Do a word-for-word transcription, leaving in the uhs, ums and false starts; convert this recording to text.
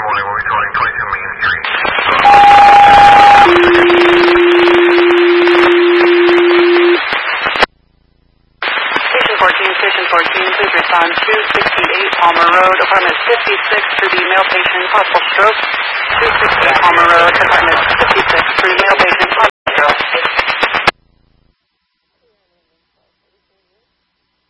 morning. We'll be calling twenty-two Main Street. Station fourteen, Station fourteen, please respond two sixty-eight Palmer Road, apartment fifty-six for the male patient, possible stroke. two sixty-eight Palmer Road, apartment fifty-six for the male patient,